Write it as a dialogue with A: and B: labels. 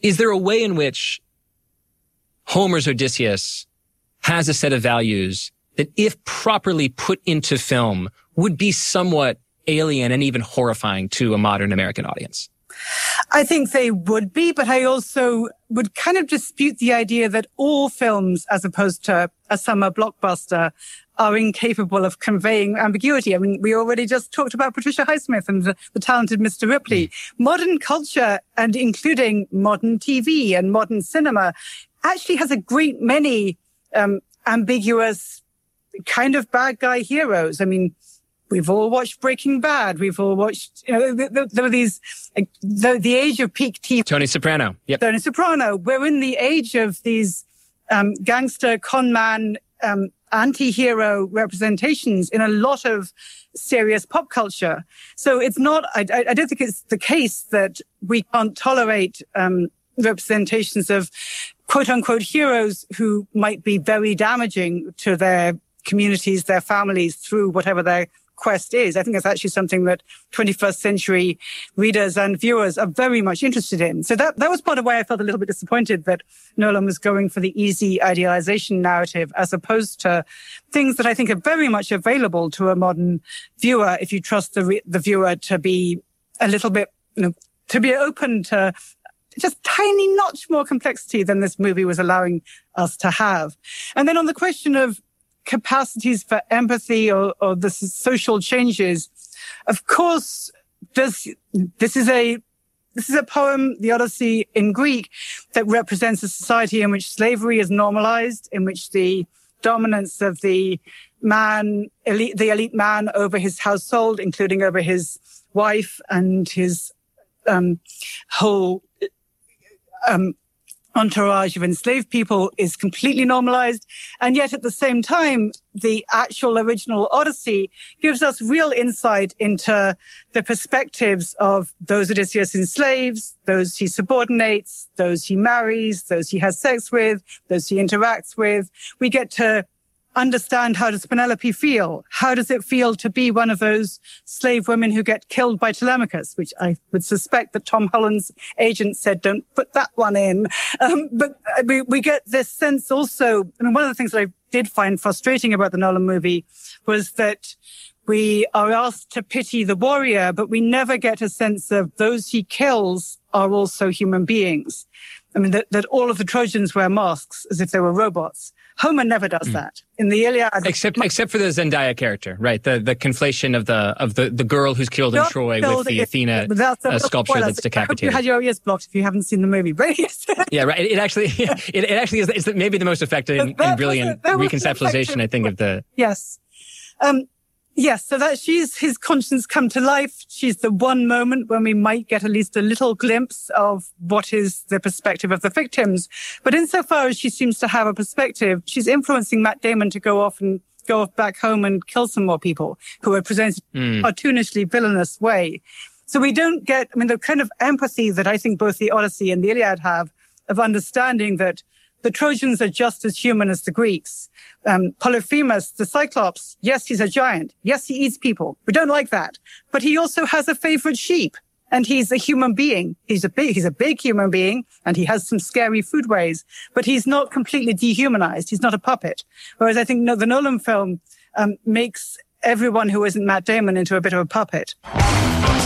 A: Is there a way in which Homer's Odysseus has a set of values that, if properly put into film, would be somewhat alien and even horrifying to a modern American audience?
B: I think they would be, but I also would kind of dispute the idea that all films, as opposed to a summer blockbuster, are incapable of conveying ambiguity. I mean, we already just talked about Patricia Highsmith and the talented Mr. Ripley. Modern culture, and including modern TV and modern cinema, actually has a great many ambiguous kind of bad guy heroes. I mean, we've all watched Breaking Bad. We've all watched, there were these, the age of peak TV.
A: Tony Soprano. Yep.
B: Tony Soprano. We're in the age of these gangster, con man, anti-hero representations in a lot of serious pop culture. So it's not, I don't think it's the case that we can't tolerate representations of quote unquote heroes who might be very damaging to their communities, their families, through whatever their quest is. I think that's actually something that 21st century readers and viewers are very much interested in. So that was part of why I felt a little bit disappointed that Nolan was going for the easy idealization narrative, as opposed to things that I think are very much available to a modern viewer if you trust the viewer to be a little bit, to be open to just tiny notch more complexity than this movie was allowing us to have. And then on the question of capacities for empathy or the social changes, of course, this is a poem, the Odyssey in Greek, that represents a society in which slavery is normalized, in which the dominance of the elite man over his household, including over his wife and his whole entourage of enslaved people, is completely normalized. And yet at the same time, the actual original Odyssey gives us real insight into the perspectives of those Odysseus enslaves, those he subordinates, those he marries, those he has sex with, those he interacts with. We get to understand, how does Penelope feel? How does it feel to be one of those slave women who get killed by Telemachus, which I would suspect that Tom Holland's agent said, don't put that one in. But we get this sense also. I mean, one of the things that I did find frustrating about the Nolan movie was that we are asked to pity the warrior, but we never get a sense of those he kills are also human beings. I mean, that all of the Trojans wear masks as if they were robots. Homer never does that. In the Iliad,
A: except for the Zendaya character, right? The conflation of the girl who's killed in Troy with the Athena sculpture that's decapitated.
B: I hope you had your ears blocked if you haven't seen the movie. But
A: yeah, right. It actually is maybe the most effective and brilliant reconceptualization, I think, of the.
B: Yes. Yes, so that his conscience come to life. She's the one moment when we might get at least a little glimpse of what is the perspective of the victims. But insofar as she seems to have a perspective, she's influencing Matt Damon to go off back home and kill some more people who are presented in a cartoonishly villainous way. So we don't get, the kind of empathy that I think both the Odyssey and the Iliad have, of understanding that the Trojans are just as human as the Greeks. Polyphemus, the Cyclops, yes, he's a giant. Yes, he eats people. We don't like that. But he also has a favorite sheep, and he's a human being. He's a big human being, and he has some scary food ways, but he's not completely dehumanized. He's not a puppet. Whereas I think the Nolan film makes everyone who isn't Matt Damon into a bit of a puppet.